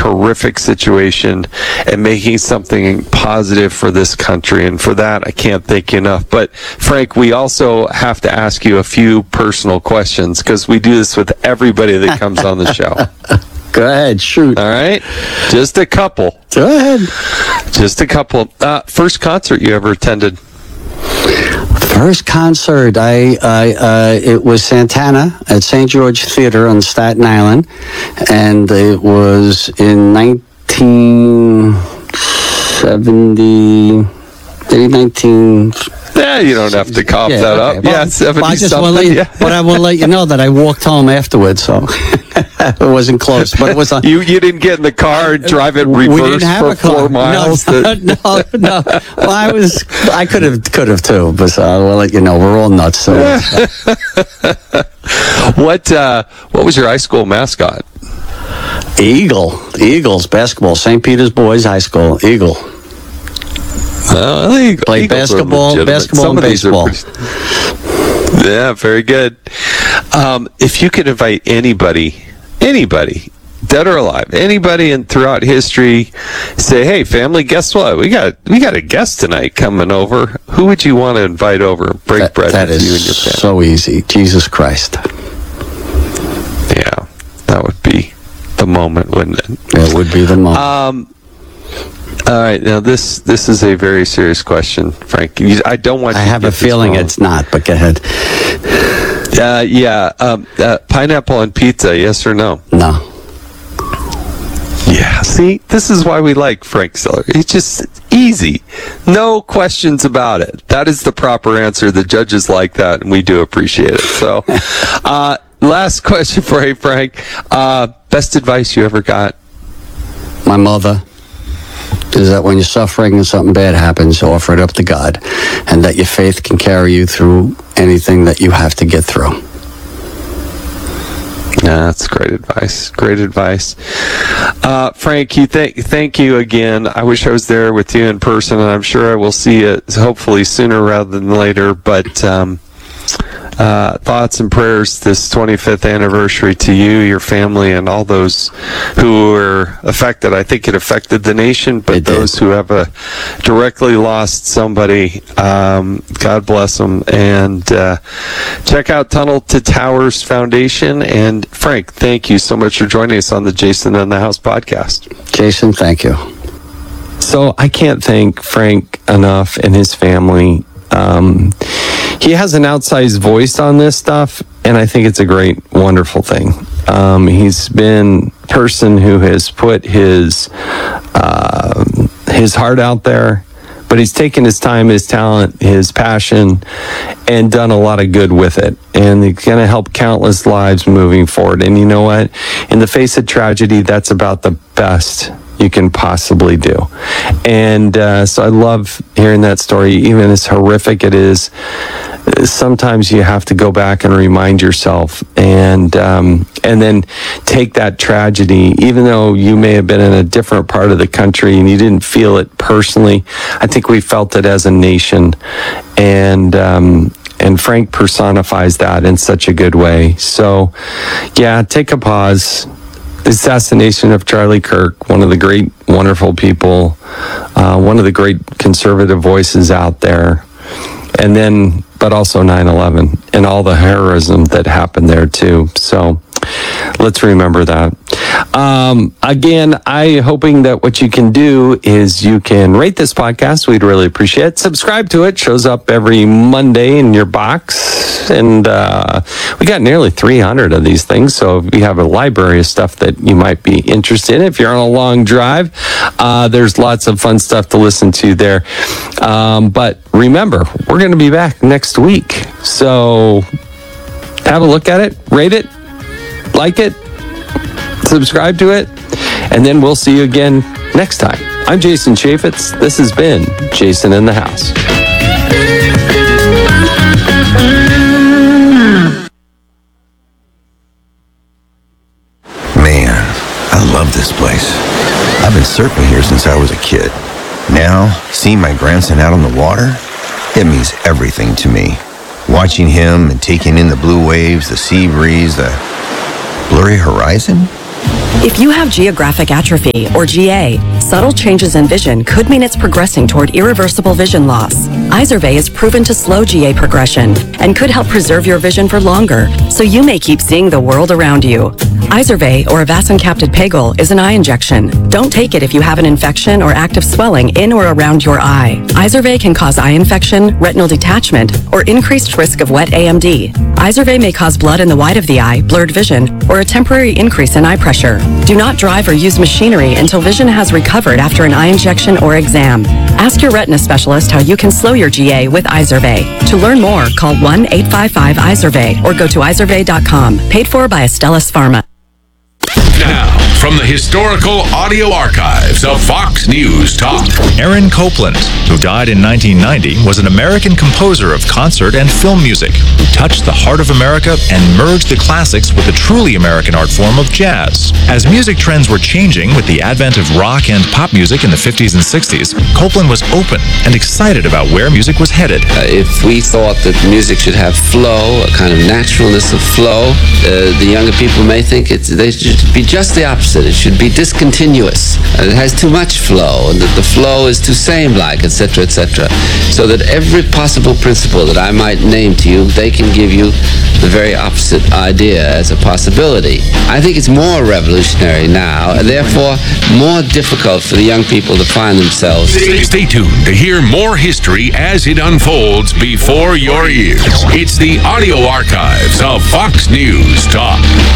horrific situation and making something positive for this country. And for that, I can't thank you enough. But Frank, we also have to ask you a few personal questions because we do this with everybody that comes on the show. Go ahead, shoot. All right, just a couple. Go ahead. Just a couple. First concert you ever attended? First concert, it was Santana at St. George Theater on Staten Island, and it was in 1970. Yeah, you don't have to cough that up. Well, yeah, 70-something. But I will let you know that I walked home afterwards, so it wasn't close. But it was on. You didn't get in the car and drive it reverse for 4 miles? No. Well, I could have too, but I will let you know. We're all nuts. So. What was your high school mascot? Eagles basketball. St. Peter's Boys High School. Eagle. Played basketball and baseball. Yeah, very good. If you could invite anybody, dead or alive, anybody throughout history, say, "Hey, family, guess what? We got a guest tonight coming over." Who would you want to invite over? Break bread with you and your family. So easy. Jesus Christ. Yeah, that would be the moment, wouldn't it? It would be the moment. All right, now this is a very serious question, Frank. I don't want. I have a feeling it's not, but go ahead. Pineapple on pizza, yes or no? No. Yeah, see, this is why we like Frank Stiller. It's just easy. No questions about it. That is the proper answer. The judges like that, and we do appreciate it. So, last question for you, Frank. Best advice you ever got? My mother is that when you're suffering and something bad happens, offer it up to God, and that your faith can carry you through anything that you have to get through. Yeah, that's great advice. Great advice. Frank, thank you again. I wish I was there with you in person, and I'm sure I will see you hopefully sooner rather than later. But thoughts and prayers this 25th anniversary to you, your family, and all those who were affected. I think it affected the nation, but those who have directly lost somebody, God bless them. And check out Tunnel to Towers Foundation. And Frank, thank you so much for joining us on the Jason in the House podcast. Jason, thank you. So I can't thank Frank enough and his family. He has an outsized voice on this stuff, and I think it's a great, wonderful thing. He's been a person who has put his heart out there, but he's taken his time, his talent, his passion, and done a lot of good with it. And he's going to help countless lives moving forward. And you know what? In the face of tragedy, that's about the best you can possibly do. And so I love hearing that story, even as horrific it is. Sometimes you have to go back and remind yourself, and then take that tragedy, even though you may have been in a different part of the country and you didn't feel it personally. I think we felt it as a nation, and Frank personifies that in such a good way. So, yeah, take a pause. The assassination of Charlie Kirk, one of the great, wonderful people, one of the great conservative voices out there, and then, but also 9/11 and all the heroism that happened there too. So let's remember that. Again, I'm hoping that what you can do is you can rate this podcast. We'd really appreciate it. Subscribe to it. Shows up every Monday in your box. And we got nearly 300 of these things. So if you have a library of stuff that you might be interested in, if you're on a long drive, there's lots of fun stuff to listen to there. But remember, we're going to be back next week. So have a look at it, rate it, like it, subscribe to it, and then we'll see you again next time. I'm Jason Chaffetz. This has been Jason in the House. Man, I love this place. I've been surfing here since I was a kid. Now, seeing my grandson out on the water, it means everything to me. Watching him and taking in the blue waves, the sea breeze, the blurry horizon. If you have geographic atrophy, or GA, subtle changes in vision could mean it's progressing toward irreversible vision loss. Izervay is proven to slow GA progression and could help preserve your vision for longer, so you may keep seeing the world around you. Izervay, or avacincaptad pegol, is an eye injection. Don't take it if you have an infection or active swelling in or around your eye. Izervay can cause eye infection, retinal detachment, or increased risk of wet AMD. Izervay may cause blood in the white of the eye, blurred vision, or a temporary increase in eye pressure. Do not drive or use machinery until vision has recovered after an eye injection or exam. Ask your retina specialist how you can slow your GA with Izervay. To learn more, call 1-855-IZERVAY or go to izervay.com. Paid for by Astellas Pharma. Now, from the historical audio archives of Fox News Talk. Aaron Copland, who died in 1990, was an American composer of concert and film music who touched the heart of America and merged the classics with the truly American art form of jazz. As music trends were changing with the advent of rock and pop music in the 50s and 60s, Copland was open and excited about where music was headed. If we thought that music should have flow, a kind of naturalness of flow, the younger people may think they should be just the opposite. It should be discontinuous. It has too much flow, and that the flow is too same-like, etc., etc. So that every possible principle that I might name to you, they can give you the very opposite idea as a possibility. I think it's more revolutionary now, and therefore more difficult for the young people to find themselves. Stay tuned to hear more history as it unfolds before your ears. It's the audio archives of Fox News Talk.